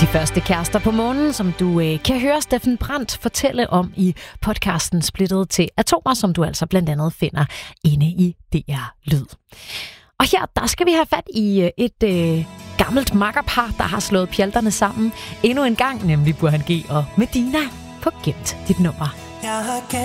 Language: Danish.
De første kærester på månen, som du kan høre Steffen Brandt fortælle om i podcasten Splittet til Atomer, som du altså blandt andet finder inde i DR Lyd. Og her, der skal vi have fat i et gammelt makkerpar, der har slået pjalterne sammen endnu en gang, nemlig Burhan G og Medina på Gemt dit nummer.